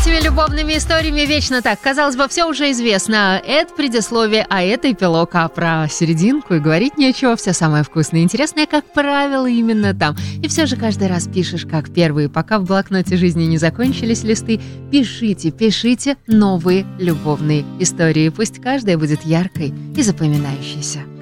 Этими любовными историями вечно так. Казалось бы, все уже известно. Это предисловие, а это эпилог. А про серединку и говорить нечего. Все самое вкусное и интересное, как правило, именно там. И все же каждый раз пишешь, как первые. Пока в блокноте жизни не закончились листы, пишите новые любовные истории. Пусть каждая будет яркой и запоминающейся.